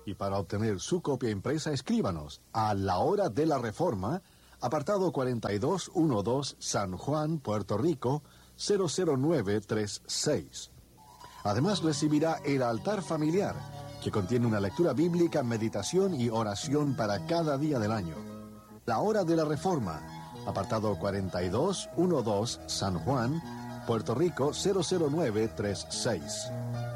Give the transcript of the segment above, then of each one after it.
Y para obtener su copia impresa, escríbanos a La Hora de la Reforma, apartado 4212, San Juan, Puerto Rico, 00936. Además recibirá el altar familiar, que contiene una lectura bíblica, meditación y oración para cada día del año. La Hora de la Reforma, apartado 4212, San Juan, Puerto Rico, 00936.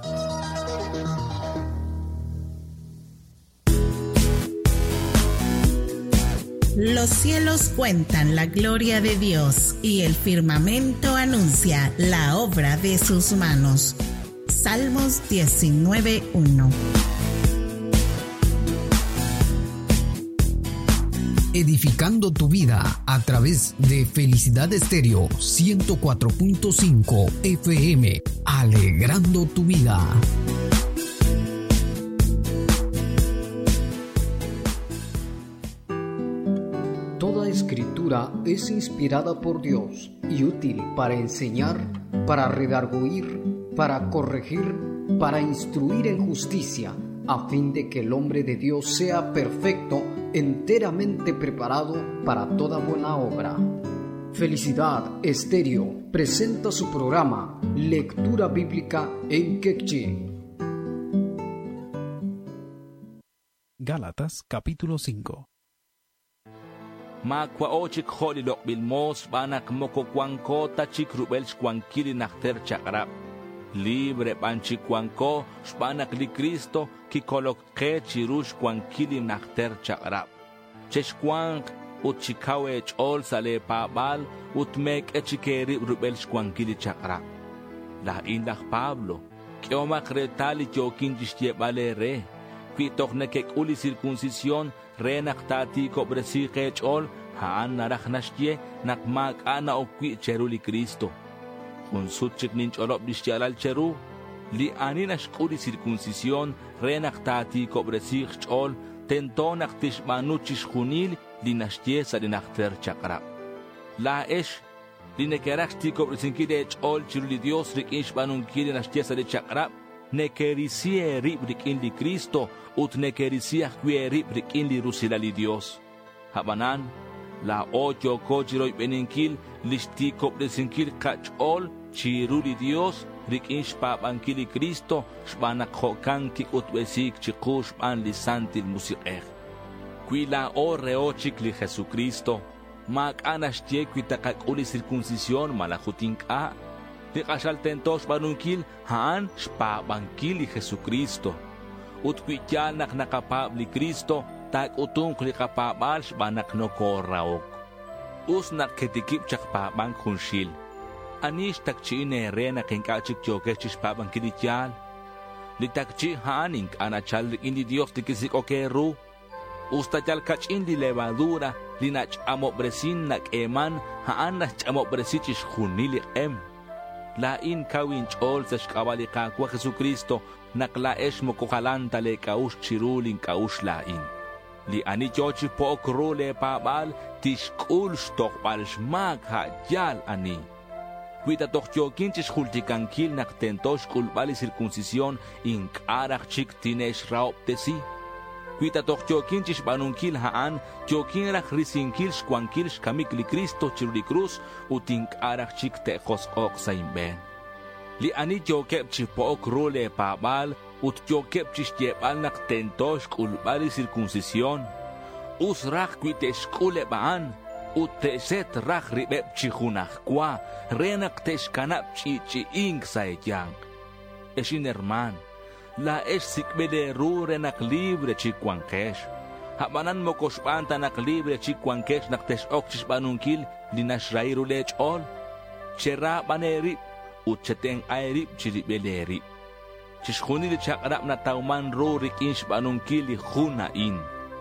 Los cielos cuentan la gloria de Dios y el firmamento anuncia la obra de sus manos. Salmos 19:1. Edificando tu vida a través de Felicidad Estéreo 104.5 FM, alegrando tu vida. Toda escritura es inspirada por Dios y útil para enseñar, para redarguir, para corregir, para instruir en justicia, a fin de que el hombre de Dios sea perfecto, enteramente preparado para toda buena obra. Felicidad Estéreo presenta su programa Lectura Bíblica en Quechí. Gálatas capítulo 5. Makwaochik holilok bilmos banak moko kwanko tachik rubelch kwankili nakter chakrap. Libre banchi kwanko shbanak li Cristo ki kolok ke chirush kwankili nakter chakrap. Cheshkwank utchikawe chol sale pabal utmek echikeri rubelch kwankili chakrap. La indak Pablo kiomak retali jokin jishtie balere. Kuitokne kek uli circuncisión renak tati kobresi kechol haan naraknashtie nakmak ana okwi cheruli Cristo. Unsutchik nincholob dishtialal cheru li aninash uli circuncisión renak tati kobresi chol tentonak tishmanuchish junil li nashtie salinakter chakrab. La esh li nekerakshti kobresinkide chol chiruli Dios rikish banunkide nashtie sali chakrab nekerisie ribrik in li Cristo ut nekerisiah kwe ribrik in li rusilali Dios. Habanan, la ocho kochiroy beninkil lishti kobresinkil kachol chiruli Dios rikin shpabankili Cristo shbanak hokankik utbesik chikush ban li santil musiqeh. Kwi la o reochik li Jesucristo mak anashtie kwi takakuli circuncisión malajutinka li kashal tentosh banunkil haan shpabankili Jesucristo. Utkwityan nakapab li Cristo tak utung li kapabal shbanak no koraok. Usnak ketikip chakpabang kunshil. Anish takchine rena kinkachik chokech shpabankilityal. Li takchi haning anachal indi Dios tikisik okeru. Ustatyal kach indi levadura li nachamobresin nak eman haan nachamobresich hunili em. La in kawin chol sa shkabali kakwa Jesucristo naklaesh mo kukalanta le kaush chirulin kaush lain. Li ani chochi po krule pabal tishkul stokbal shmak hajal ani. Kuita tokyokin chishultikankil naktentosh kulbali circuncisión in karach chik tinesh raoptesi. Kuita tokyokin chishbanunkil haan tyokin rak risinkil shkwankil shkamik li Cristo chiruli cruz utink arach chik tejos ok saimben. Li ani tyokep chipok rule pabal ut tyokep chishtebal nak tentosh kulbali circuncisión. Us rak kuitesh kule baan ut teset rak ribep chihunach kwa renak teshkanap chichi ing saetyang. Eshin herman la esh sikbele rure nak libre chikwankesh. Habanan mo koshbanta nak libre chikwankesh nak teshok chishbanunkil linashrairu lech ol. Chera banerip utcheteng airip chiribeleri. Chishkhunili chakrap na tauman rurik insh banunkili hunain.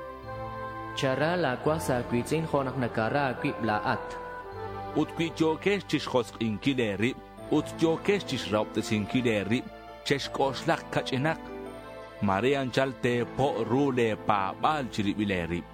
Chara la kwasa kwitzin honak nakara kwip laat. Utkwichokesh chishkosk inkilerip. Utjokesh chishraptes inkilerip. Cheshkoshlak kachinak. Marian chalte po rule pabal chiribeleri.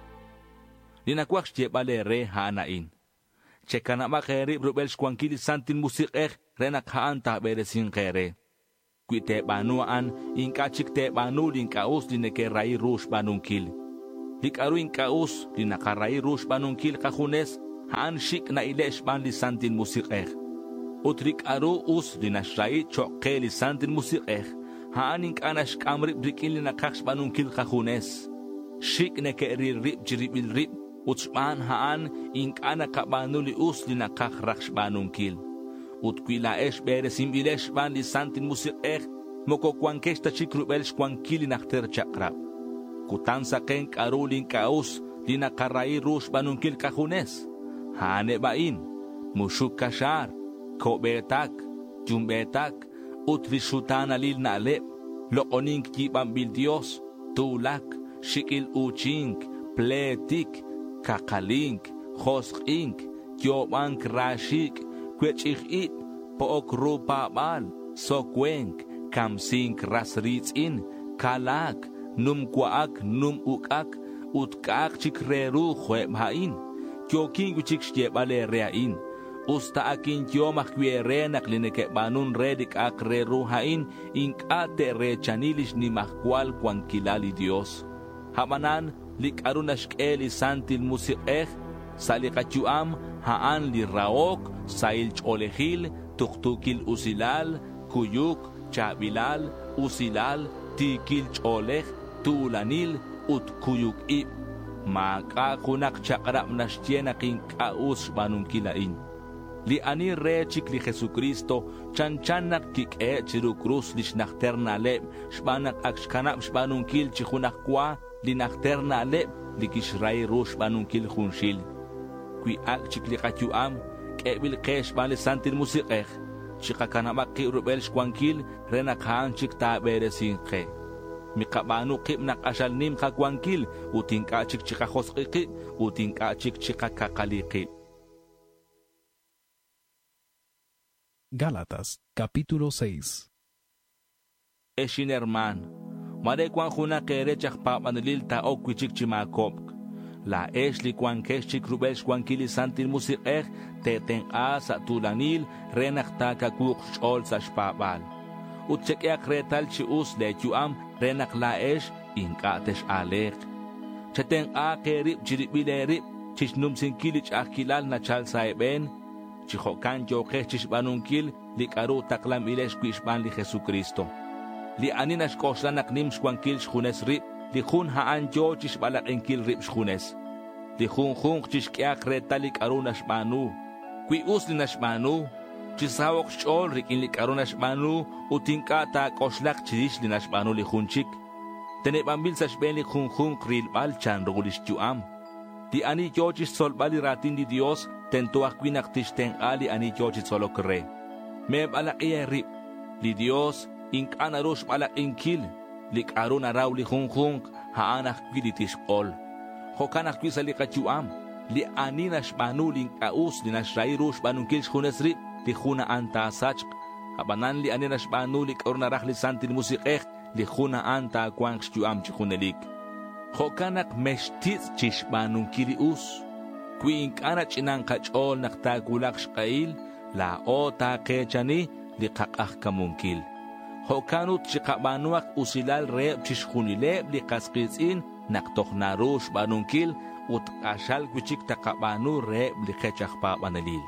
Linakwak chiebalere hanain. Chekana makerip rubel shkwankili santin musiqeh renak haan taberesin kere. Kui te banuan inkachik te banu linkaus lineke rai rush banunkil. Likaru inkaus linakarai rush banunkil kahunes haan shik na ilesh ban lisantin musikeh. Utrik aru us linashrai choke lisantin musikeh. Haan inkanash kamrip brikin linakaks banunkil kahunes. Shik neke ririp jiribil rip. Utshman haan inkana kabanu li us linakak raksh banunkil. Utkwila esh beresim ilesh ban lisantin musikeh. Moko kwankesh ta chikrubelsh kwankili nakter chakrab. Kutansa ken karulin kaus linakarai rush banunkil kahunes. Hane bain, mushuk kashar, kobetak, jumbetak, utrishutan alil na alep, lokoning kibam bil Dios, tulak, shikil uchink, pletik, kakalink, hoskink, yobank rashik, kwechik pook rupa bal, sokwenk, kamsink rasritzin, kalak, num kwaak, num ukak, utkak chikreru huebhain. Kyoking guchik bale reain. Usta akin kyomak kwe naklineke banun redik ak re ruhain inkate re chanilish ni mahkwal kwan kilali Dios. Hamanan lik arunashkeli santil musikeh salikachuam haan li raok sail cholehil tuktukil usilal kuyuk chabilal usilal tikil choleh tulanil ut kuyuk ib. Maka kunak chakrap nashtien aking kaus banungkilain. Li ani rechik li Jesucristo chanchanak kike chiru cruz li shnakterna leb shbanak akshkanap shbanunkil chihunak kwa li nakterna leb li kishrai rush banunkil khunshil. Kui ak chik li katyuam kebil kesh bali santil musikeh chikakanamak ki rubel shkwankil renakhan chik tabere sinke. Mikabanu kip nakashal nim kakwankil utinkachik chikahosqiki utinkachik chikakakaliki. Gálatas capítulo 6. Eshin herman mare kwan juna kerechak papanilil ta okwichik chimakop la esli kwan keshik rubelsh kwankili santil musikeh teten asa tulanil renakta kakuk chol sa shpabal utchekyak retal chi us lechuam renak laesh inkatesh alek. Chateng a kerip jiribilerip chishnum sinkilich akilal na chal saeben chihokan yoke chishbanunkil likaru taklam ilesh kuishban li Jesucristo. Li aninash koslanak nim shwankil shkunes rip li hun haan yo chishbalak enkil rip shkunes. Li hun chishkyak retalik arunash banu. Kui us linash banu chisawok chol rikin likarunash banu utinkata koslak chidish linash banu li hunchik. Tenebambil sashben li hun krilbal chan rugulish juam. Di ani yochis solbali ratin di Dios tentuak kwinak tishten ali ani yochis solokre. Meb alak iya rip li Dios inkana rush balak inkil lik aruna raw li hun haanak kwilitish ol. Hokanak kwisa li kachuam li ani nashbanu link aus li nashrai rush banunkil shkunes rip li huna anta sachk. Habanan li ani nashbanu lik aruna rach li santil musikeh li huna anta kwang shjuam chikunelik. Hokanak meshtiz chishbanunkili us. Kui inkana chinang kachol naktakulak shkail la ota kechani li kakah kamunkil. Hokanut chikabanuak usilal reeb chishkunileb li kaskizin naktohnarush banunkil ut kashal kuchik takabanu reeb li kechak pa banalil.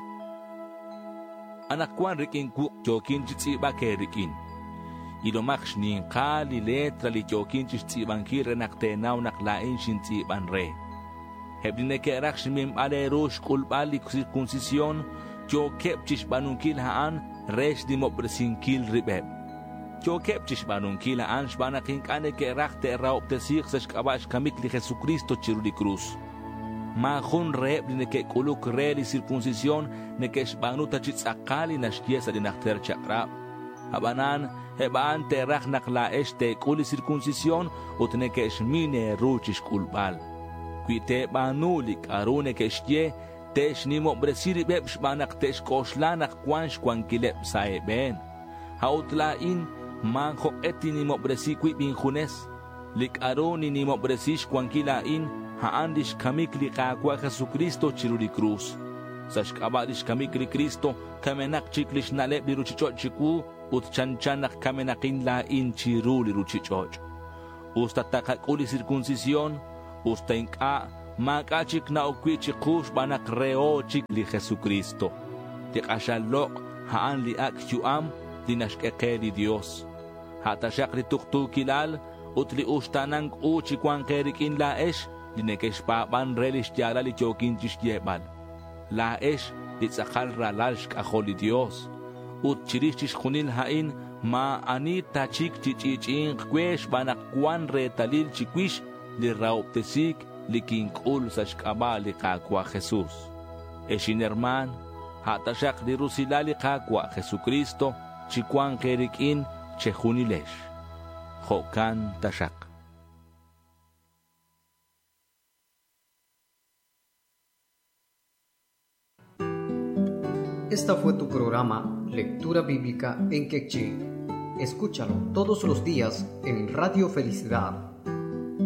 Anakwan rikin kuk jokin chitsiba ke rikin. Ilomak shnin kali letra li jokin chitsibankil renaktenaw naklain shintsiban re. Hebline ke rak shmim ale rush kulbali circuncisión jo kepchish banunkil haan resh dimobresinkil ribeb. Jo kepchish banunkil haan shbanakin kane ke rak te raoptesik sa shkabash kamik li Jesucristo chiruli cruz. Mahun rebline ke kuluk re li circuncisión ne ke shbanuta chitsakali na shkiesa li nakter chakrab. Habanan hebaan te rak nakla este kuli circuncisión utne ke shmine ruchish kulbal. Kuite banulik arune keshye tesh nimo bresiri beb shbanak tesh koslanak kwansh kwankilep saeben. Hautlain manjo etinimo bresi kui binjunes. Lik aruni nimo bresish kwankilain haandish kamik likakwa Jesucristo chiruli cruz. Sashkabadish kamik li Cristo kamenak chiklish nalep li ruchichot chiku ut chanchanak kamenakin la inchiruli ruchichoch. Usta takakuli circuncisión, usta inka, makachik na okwichikush banak reochik li Jesucristo. Tikashalok haan li akyuam dinashkekeli Dios. Hatashak li tuktukilal, ut li ustanang uchikwan kerikin la esh, dinekeshpaban relish yala li chokinchish yebal. La esh, li tzakal ralalshk ajoli Dios. Ut chirichish junil hain, ma anita chik chichichin kwesh banak kwan retalil chikwish, li raoptesik, li kinkul sa shkaba li kakwa Jesus. Eshin herman, hatashak li rusilali kakwa Jesucristo, chikwan kerikin, chejunilesh. Jokan tashak. Esta fue tu programa Lectura Bíblica en Quechí. Escúchalo todos los días en Radio Felicidad